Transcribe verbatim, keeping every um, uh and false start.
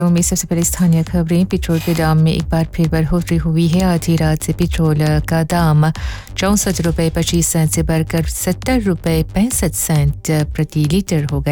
में सबसे पहले स्थानीय खबरें। पेट्रोल के दाम में एक बार फिर बढ़ोतरी हुई है। आधी रात से पेट्रोल का दाम चौंसठ रुपये पच्चीस सेंट से बढ़कर सत्तर रुपये पैंसठ सेंट प्रति लीटर हो गया।